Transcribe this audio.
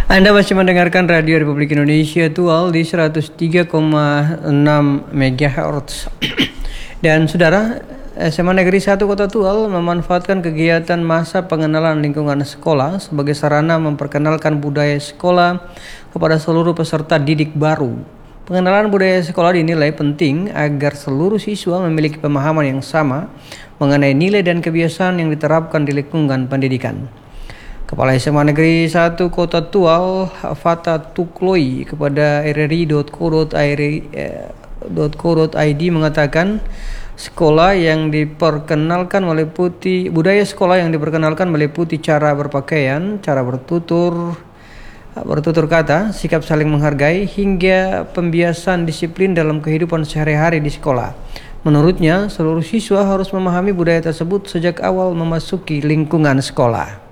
Anda masih mendengarkan Radio Republik Indonesia Tual di 103,6 MHz. Dan saudara, SMA Negeri 1 Kota Tual memanfaatkan kegiatan masa pengenalan lingkungan sekolah sebagai sarana memperkenalkan budaya sekolah kepada seluruh peserta didik baru. Pengenalan budaya sekolah dinilai penting agar seluruh siswa memiliki pemahaman yang sama mengenai nilai dan kebiasaan yang diterapkan di lingkungan pendidikan. Kepala SMA Negeri 1 Kota Tual, Fata Tukloi, kepada rri.co.id mengatakan budaya sekolah yang diperkenalkan meliputi cara berpakaian, cara bertutur kata, sikap saling menghargai, hingga pembiasan disiplin dalam kehidupan sehari-hari di sekolah. Menurutnya, seluruh siswa harus memahami budaya tersebut sejak awal memasuki lingkungan sekolah.